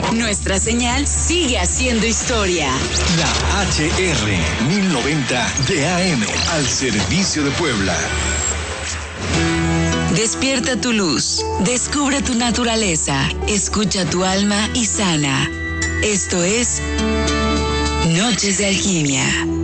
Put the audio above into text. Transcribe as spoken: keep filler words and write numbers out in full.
Nuestra señal sigue haciendo historia. La H R mil noventa de A M al servicio de Puebla. Despierta tu luz, descubre tu naturaleza, escucha tu alma y sana. Esto es Noches de Alquimia.